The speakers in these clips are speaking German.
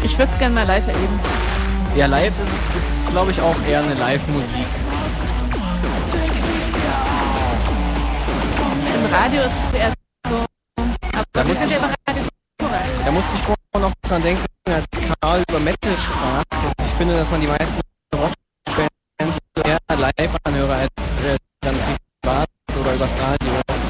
Ich würde es gerne mal live erleben. Ja, live ist es glaube ich, auch eher eine Live-Musik. Im Radio ist es eher so. Aber Da musste ich vorher noch dran denken, als Karl über Metal sprach, dass ich finde, dass man die meisten Rockbands eher live anhöre als dann privat oder übers Radio.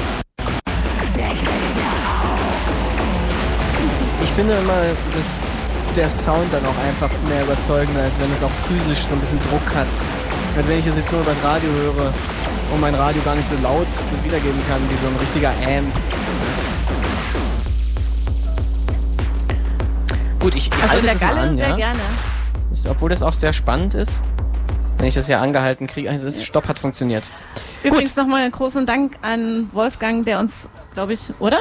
Ich finde immer, dass der Sound dann auch einfach mehr überzeugender ist, wenn es auch physisch so ein bisschen Druck hat. Als wenn ich das jetzt nur übers Radio höre und mein Radio gar nicht so laut das wiedergeben kann, wie so ein richtiger Amp. Gut, ich also halte in der das mal Galle an, sehr ja? gerne. Obwohl das auch sehr spannend ist. Wenn ich das ja angehalten kriege, also Stopp hat funktioniert. Übrigens nochmal einen großen Dank an Wolfgang, der uns, glaube ich, oder?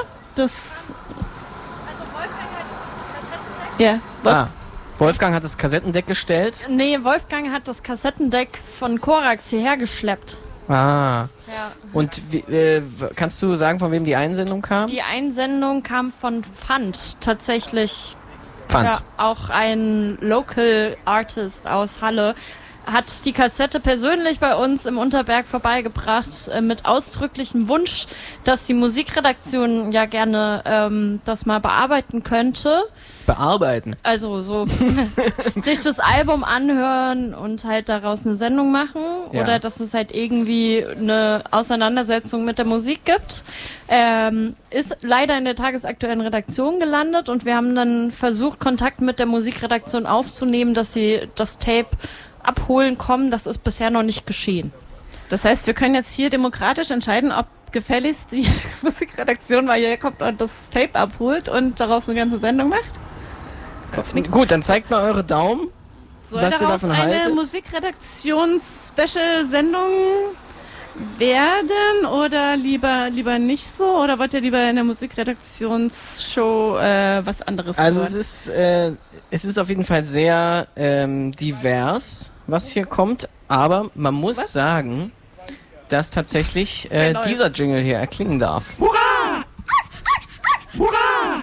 Ja. Wolfgang hat das Kassettendeck gestellt. Nee, Wolfgang hat das Kassettendeck von Korax hierher geschleppt. Ah. Ja. Und kannst du sagen, von wem die Einsendung kam? Die Einsendung kam von Pfand, tatsächlich. Pfand. Ja, auch ein Local Artist aus Halle. Hat die Kassette persönlich bei uns im Unterberg vorbeigebracht, mit ausdrücklichem Wunsch, dass die Musikredaktion ja gerne das mal bearbeiten könnte. Bearbeiten? Also so sich das Album anhören und halt daraus eine Sendung machen. Ja. Oder dass es halt irgendwie eine Auseinandersetzung mit der Musik gibt. Ist leider in der tagesaktuellen Redaktion gelandet und wir haben dann versucht, Kontakt mit der Musikredaktion aufzunehmen, dass sie das Tape abholen kommen. Das ist bisher noch nicht geschehen. Das heißt, wir können jetzt hier demokratisch entscheiden, ob gefälligst die Musikredaktion mal hier kommt und das Tape abholt und daraus eine ganze Sendung macht? Gut, dann zeigt mal eure Daumen. Soll was ihr daraus davon eine haltet? Musikredaktions-Special-Sendung werden oder lieber nicht so? Oder wollt ihr lieber in der Musikredaktionsshow was anderes Also hören? es ist auf jeden Fall sehr divers, was hier kommt, aber man muss sagen, dass tatsächlich dieser Jingle hier erklingen darf. Hurra! Hurra!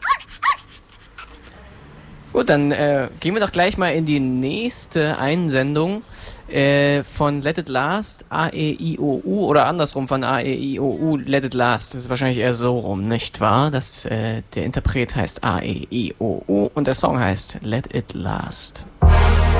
Gut, dann gehen wir doch gleich mal in die nächste Einsendung von Let It Last, A-E-I-O-U oder andersrum von A-E-I-O-U, Let It Last. Das ist wahrscheinlich eher so rum, nicht wahr? Der Interpret heißt A-E-I-O-U und der Song heißt Let It Last.